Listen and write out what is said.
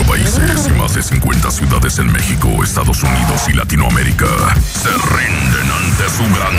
países y más de 50 ciudades en México, Estados Unidos y Latinoamérica se rinden ante su gran